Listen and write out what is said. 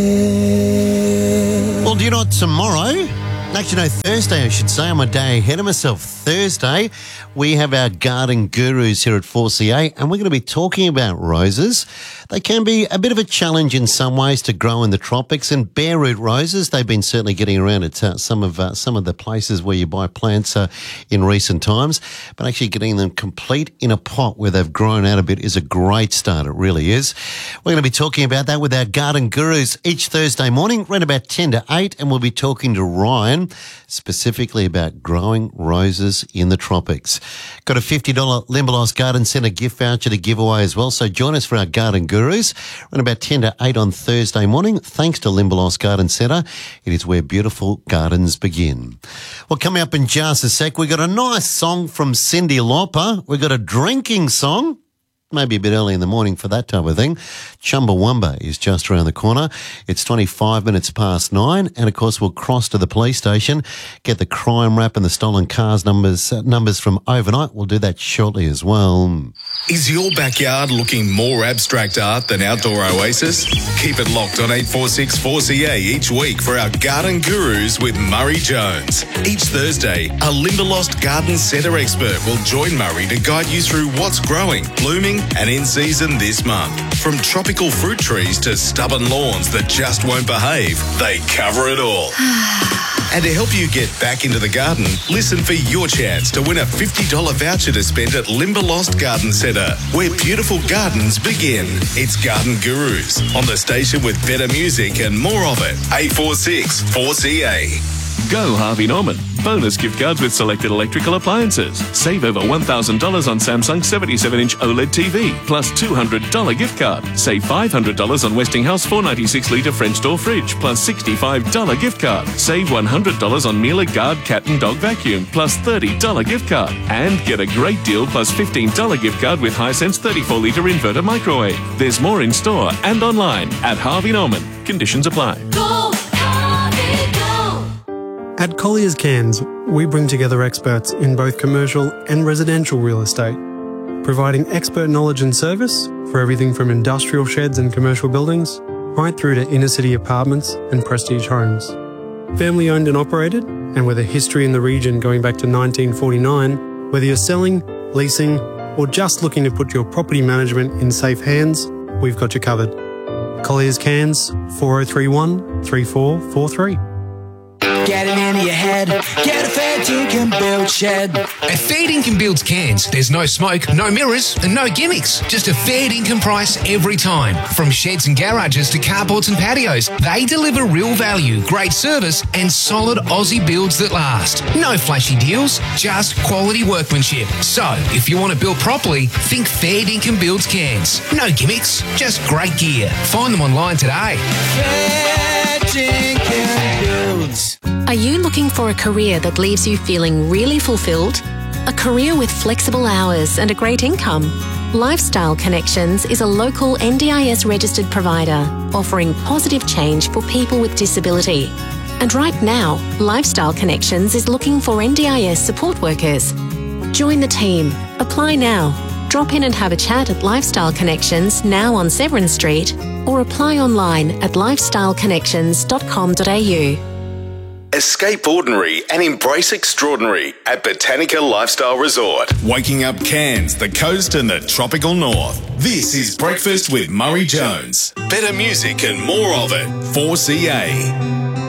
Well, do you know what tomorrow? Actually, no, Thursday, I should say. I'm a day ahead of myself. Thursday, we have our garden gurus here at 4CA, and we're going to be talking about roses. They can be a bit of a challenge in some ways to grow in the tropics, and bare root roses, they've been certainly getting around at some of the places where you buy plants in recent times. But actually getting them complete in a pot where they've grown out a bit is a great start. It really is. We're going to be talking about that with our garden gurus each Thursday morning, around about 10 to 8, and we'll be talking to Ryan specifically about growing roses in the tropics. Got a $50 Limberlost Garden Centre gift voucher to give away as well, so join us for our garden gurus around about 10 to 8 on Thursday morning. Thanks to Limberlost Garden Centre, it is where beautiful gardens begin. Well, coming up in just a sec, we've got a nice song from Cyndi Lauper. We've got a drinking song. Maybe a bit early in the morning for that type of thing. Chumbawamba is just around the corner. It's 25 minutes past 9. And, of course, we'll cross to the police station, get the crime rap and the stolen cars numbers from overnight. We'll do that shortly as well. Is your backyard looking more abstract art than Outdoor Oasis? Keep it locked on 846 4CA each week for our Garden Gurus with Murray Jones. Each Thursday, a Limberlost Garden Centre expert will join Murray to guide you through what's growing, blooming and in season this month. From tropical fruit trees to stubborn lawns that just won't behave, they cover it all. And to help you get back into the garden, listen for your chance to win a $50 voucher to spend at Limberlost Garden Centre, where beautiful gardens begin. It's Garden Gurus on the station with better music and more of it. 846 4CA. Go Harvey Norman. Bonus gift cards with selected electrical appliances. Save over $1,000 on Samsung 77-inch OLED TV, plus $200 gift card. Save $500 on Westinghouse 496-litre French door fridge, plus $65 gift card. Save $100 on Miele Guard cat and dog vacuum, plus $30 gift card. And get a great deal plus $15 gift card with Hisense 34-litre inverter microwave. There's more in store and online at Harvey Norman. Conditions apply. At Collier's Cairns, we bring together experts in both commercial and residential real estate, providing expert knowledge and service for everything from industrial sheds and commercial buildings right through to inner-city apartments and prestige homes. Family-owned and operated, and with a history in the region going back to 1949, whether you're selling, leasing, or just looking to put your property management in safe hands, we've got you covered. Collier's Cairns, 4031 3443. Get it into your head. Get a Fair Dinkum build shed. At Fair Dinkum Builds Cairns, there's no smoke, no mirrors, and no gimmicks. Just a fair dinkum price every time. From sheds and garages to carports and patios, they deliver real value, great service, and solid Aussie builds that last. No flashy deals, just quality workmanship. So, if you want to build properly, think Fair Dinkum Builds Cairns. No gimmicks, just great gear. Find them online today. Fair Dinkum Builds. Are you looking for a career that leaves you feeling really fulfilled? A career with flexible hours and a great income? Lifestyle Connections is a local NDIS registered provider offering positive change for people with disability. And right now, Lifestyle Connections is looking for NDIS support workers. Join the team. Apply now. Drop in and have a chat at Lifestyle Connections now on Severn Street, or apply online at lifestyleconnections.com.au. Escape ordinary and embrace extraordinary at Botanica Lifestyle Resort. Waking up Cairns, the coast and the tropical north. This is Breakfast with Murray Jones. Better music and more of it. 4CA.